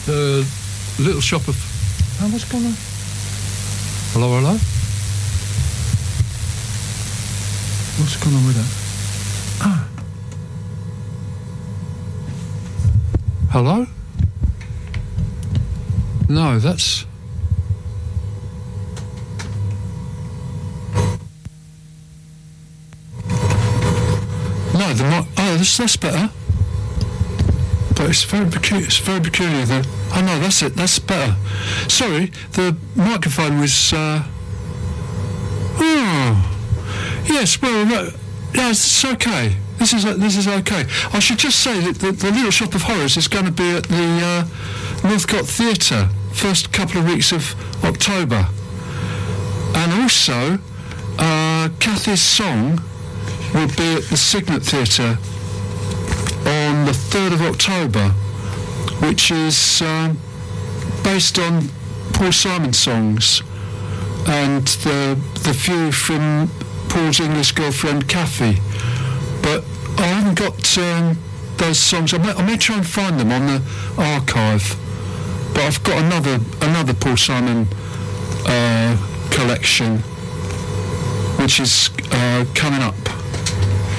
The Little Shop of... Oh, what's going on? Hello, hello? What's going on with that? Ah. Hello? No, that's... No, the mic... Oh, that's better. But it's very peculiar. It's very peculiar. Oh no, that's it. That's better. Sorry, the microphone was. Oh, yes. Well, no, it's okay. This is okay. I should just say that the Little Shop of Horrors is going to be at the Northcote Theatre first couple of weeks of October, and also Kathy's Song will be at the Signet Theatre on the 3rd of October, which is based on Paul Simon songs and the view from Paul's English girlfriend Kathy. But I haven't got those songs. I may try and find them on the archive. But I've got another Paul Simon collection, which is coming up.